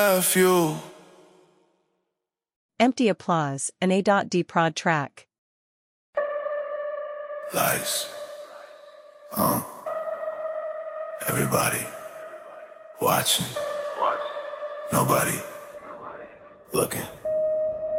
Fuel. Empty applause, an A.D prod track. Lights. Everybody watching. Nobody looking.